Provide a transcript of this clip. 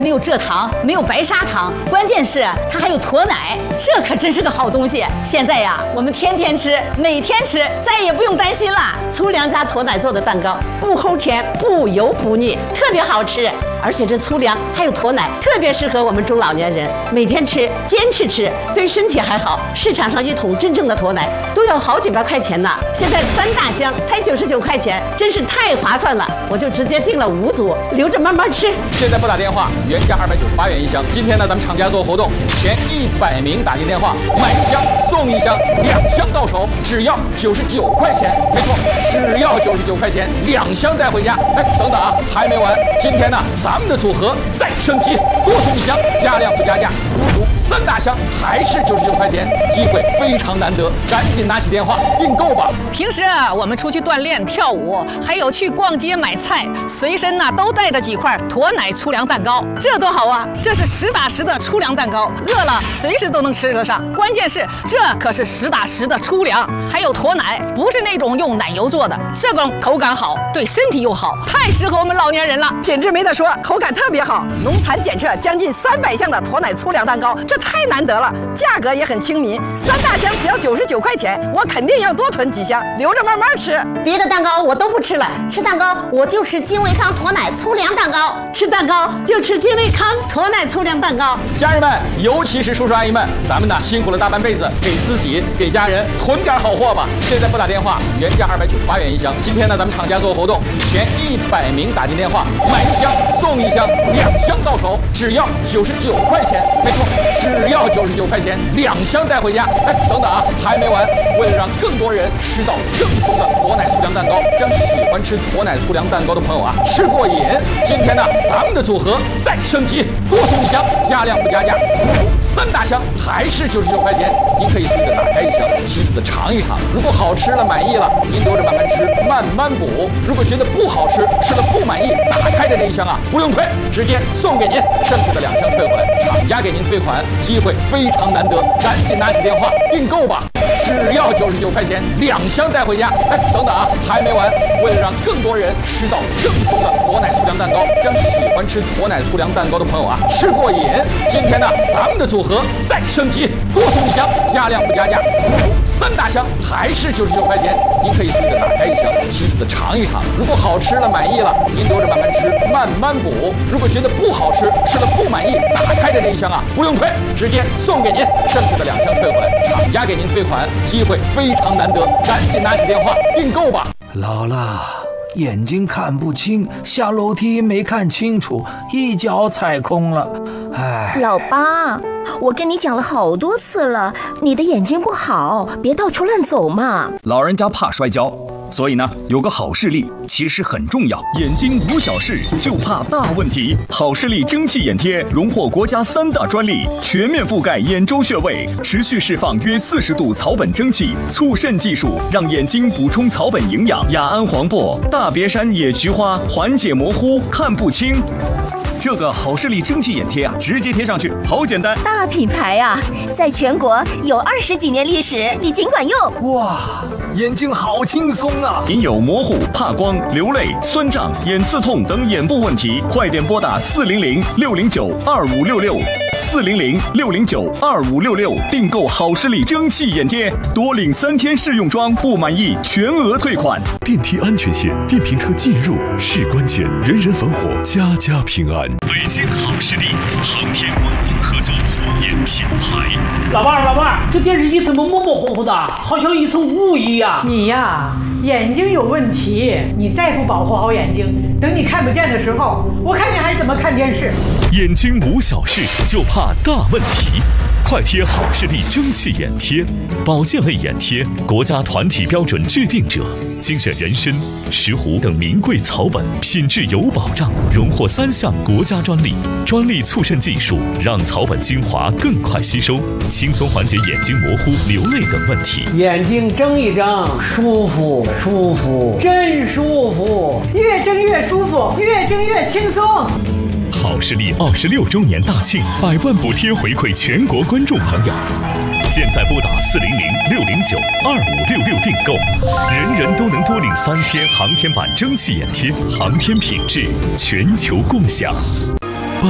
没有蔗糖，没有白砂糖，关键是它还有驼奶，这可真是个好东西。现在呀，我们天天吃，每天吃，再也不用担心了。 粗粮加驼奶做的蛋糕，不齁甜，不油不腻，特别好吃。而且这粗粮还有驼奶，特别适合我们中老年人，每天吃，坚持吃，对身体还好。市场上一桶真正的驼奶都要好几百块钱呢，现在3大箱才99块钱，真是太划算了。我就直接订了5组，留着慢慢吃。 现在拨打电话，原价298元一箱。今天呢，咱们厂家做活动，前100名打进电话，买1箱送1箱，2箱到手只要99块钱。没错，只要99块钱，2箱带回家。哎，等等啊，还没完，今天呢，咱们的组合再升级，多送1箱，加量不加价，足足3大箱，还是99块钱，机会非常难得，赶紧拿起电话订购吧。 平时我们出去锻炼、跳舞，还有去逛街买菜，随身都带着几块驼奶粗粮蛋糕，这多好啊！这是实打实的粗粮蛋糕，饿了随时都能吃得上。关键是这可是实打实的粗粮，还有驼奶，不是那种用奶油做的，这种口感好，对身体又好，太适合我们老年人了。 品质没得说，口感特别好，农残检测将近300项的驼奶粗粮蛋糕，这太难得了，价格也很亲民，3大箱只要99块钱，我肯定要多囤几箱，留着慢慢吃。 别的蛋糕我都不吃了，吃蛋糕我就吃金维康驼奶粗粮蛋糕， 吃蛋糕就吃金维康驼奶粗粮蛋糕。 家人们，尤其是叔叔阿姨们，咱们呢辛苦了大半辈子，给自己给家人囤点好货吧。现在拨打电话，原价298元一箱。今天呢，咱们厂家做活动，前100名打进电话，买1箱送1箱，2箱到手只要99块钱。没错，只要99块钱，2箱带回家。哎，等等啊，还没完，为了让更多人吃到正宗的驼奶粗粮蛋糕，让喜欢吃驼奶粗粮蛋糕的朋友啊吃过瘾，今天呢，咱们的组合再升级，多送1箱，加量不加价，足足3大箱，还是99块钱。您可以随着打开1箱，妻子的尝一尝，如果好吃了满意了，您留着慢慢吃，慢慢补。如果觉得不好吃，吃了不满意，打开的这1箱啊不用退，直接送给您，剩下的2箱退回来，厂家给您退款，机会非常难得，赶紧拿起电话订购吧。只要99块钱，2箱带回家。哎，等等啊，还没完，为了让更多人吃到正宗的驼奶粗粮蛋糕，让喜欢吃驼奶粗粮蛋糕的朋友啊吃过瘾，今天呢，咱们的组合再升级，多送1箱，加量不加价，足足3大箱，还是99块钱。您可以随着打开1箱，妻子的尝一尝，如果好吃了满意了，您留着慢慢吃，慢慢补。如果觉得不好吃，吃了不满意，打开的这1箱啊不用退，直接送给您，剩下的2箱退回来，厂家给您退款，机会非常难得，赶紧拿起电话订购吧。 老了，眼睛看不清，下楼梯没看清楚，一脚踩空了。哎， 老八，我跟你讲了好多次了，你的眼睛不好，别到处乱走嘛。 老人家怕摔跤，所以呢，有个好视力其实很重要。眼睛无小事，就怕大问题。好视力蒸汽眼贴荣获国家3大专利，全面覆盖眼周穴位，持续释放约40度草本蒸汽，促渗技术让眼睛补充草本营养。雅安黄柏、大别山野菊花缓解模糊、看不清。这个好视力蒸汽眼贴啊，直接贴上去，好简单。 大品牌啊，在全国有20几年历史，你尽管用。 哇，眼睛好轻松啊！ 您有模糊、怕光、流泪、酸胀、眼刺痛等眼部问题，快点拨打400-609-2566，400-609-2566，订购好视力蒸汽眼贴，多领3天试用装，不满意全额退款。 电梯安全线，电瓶车进入事关键，人人防火，家家平安。 北京好视力，航天官方合作护眼品牌。 老伴，这电视机怎么模模糊糊的，好像一层雾一样。 你呀，眼睛有问题，你再不保护好眼睛，等你看不见的时候，我看你还怎么看电视。 眼睛无小事，就怕大问题。快贴好视力蒸汽眼贴，保健类眼贴，国家团体标准制定者，精选人参、石斛等名贵草本，品质有保障，荣获3项国家专利。专利促渗技术让草本精华更快吸收，轻松缓解眼睛模糊、流泪等问题。 眼睛睁一睁，舒服，真舒服， 越睁越舒服，越睁越轻松。 好视力26周年大庆，100万补贴回馈全国观众朋友。现在拨打400-609-2566订购，人人都能多领3天航天版蒸汽眼贴，航天品质全球共享。